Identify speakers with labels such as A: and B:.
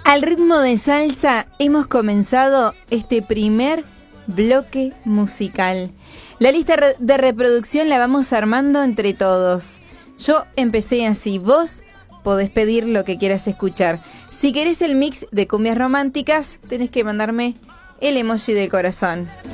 A: Al ritmo de salsa hemos comenzado este primer bloque musical. La lista de reproducción la vamos armando entre todos. Yo empecé así, vos podés pedir lo que quieras escuchar. Si querés el mix de cumbias románticas, tenés que mandarme el emoji del corazón.